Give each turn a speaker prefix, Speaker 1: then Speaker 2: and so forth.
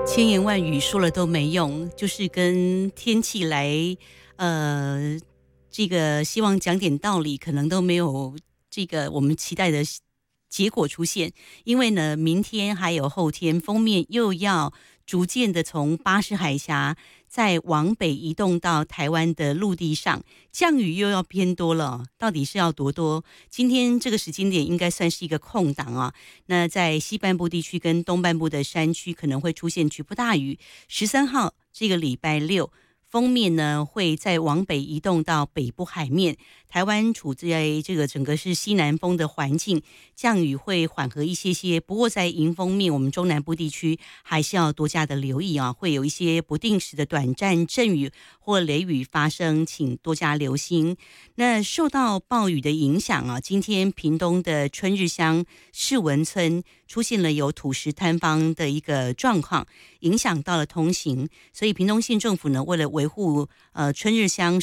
Speaker 1: 千言万语说了都没用，就是跟天气来，这个希望讲点道理，可能都没有这个我们期待的结果出现。因为呢，明天还有后天，锋面又要逐渐的从巴士海峡再往北移动到台湾的陆地上，降雨又要偏多了，到底是要多多？今天这个时间点应该算是一个空档啊。那在西半部地区跟东半部的山区可能会出现局部大雨。13号这个礼拜六，锋面呢会再往北移动到北部海面，台湾处在这个整个是西南风的环境，降雨会缓和一些些。不过在迎风面，我们中南部地区还是要多加的留意啊，会有一些不定时的短暂阵雨或雷雨发生，请多加留心。那受到暴雨的影响啊，今天屏东的春日乡世文村出现了有土石坍方的一个状况，影响到了通行，所以屏东县政府呢，为了维护春日乡